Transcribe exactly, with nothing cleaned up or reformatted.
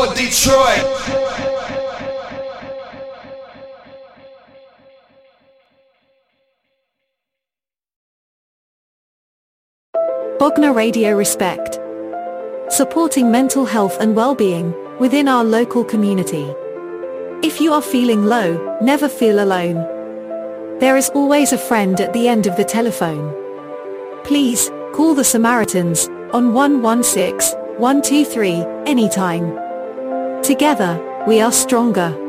for Detroit. Bogner Radio Respect. Supporting mental health and well-being within our local community. If you are feeling low, never feel alone. There is always a friend at the end of the telephone. Please, call the Samaritans on one one six, one two three anytime. Together, we are stronger.